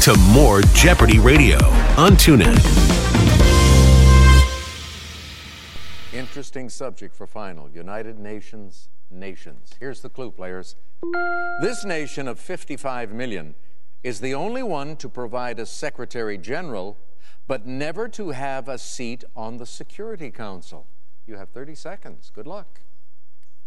to more Jeopardy Radio on TuneIn. Interesting subject for final. United Nations nations. Here's the clue, players. This nation of 55 million is the only one to provide a Secretary General, but never to have a seat on the Security Council. You have 30 seconds. Good luck.